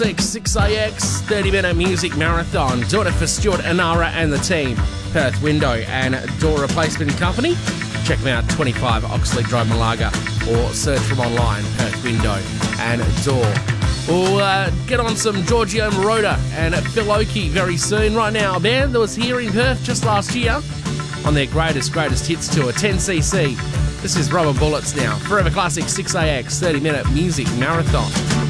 6AX 30-minute music marathon. Doing it for Stuart Anara and the team. Perth Window and Door Replacement Company. Check them out, 25 Oxley Drive, Malaga, or search them online, Perth Window and Door. We'll get on some Giorgio Moroder and Phil Oakey very soon. Right now, a band that was here in Perth just last year on their greatest hits tour, 10cc. This is Rubber Bullets now. Forever Classic 6AX 30-minute music marathon.